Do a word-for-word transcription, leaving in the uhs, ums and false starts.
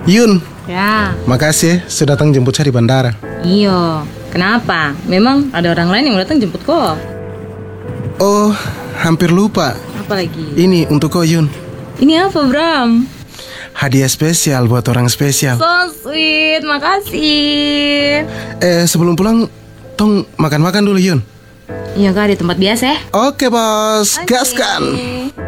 Yun, Ya. makasih sudah datang jemput saya di bandara. Iyo. Kenapa? Memang ada orang lain yang datang jemput kok. Oh, hampir lupa. Apa lagi? Ini untuk kau, Yun. Ini apa, Bram? Hadiah spesial buat orang spesial. So sweet, makasih. Eh, sebelum pulang, tong makan-makan dulu, Yun. Iya kak, di tempat biasa ya. Oke, bos. Oke. Gaskan.